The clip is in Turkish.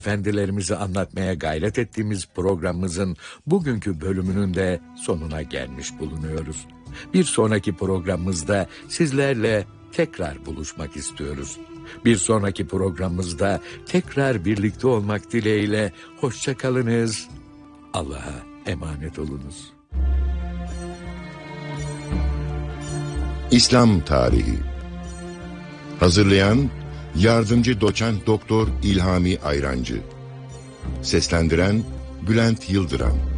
efendilerimizi anlatmaya gayret ettiğimiz programımızın bugünkü bölümünün de sonuna gelmiş bulunuyoruz. Bir sonraki programımızda sizlerle tekrar buluşmak istiyoruz. Bir sonraki programımızda tekrar birlikte olmak dileğiyle hoşça kalınız. Allah'a emanet olunuz. İslam Tarihi. Hazırlayan Yardımcı Doçent Doktor İlhami Ayrancı. Seslendiren Bülent Yıldıran.